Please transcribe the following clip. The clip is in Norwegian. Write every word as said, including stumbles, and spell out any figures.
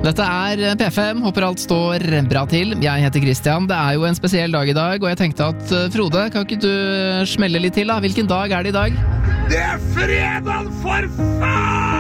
Dette er P fem, håper alt står bra til. Jeg heter Christian, det er jo en spesiell dag i dag, og jeg tenkte at Frode, kan ikke du smelle litt til da? Hvilken dag er det i dag? Det er fredag, for faen!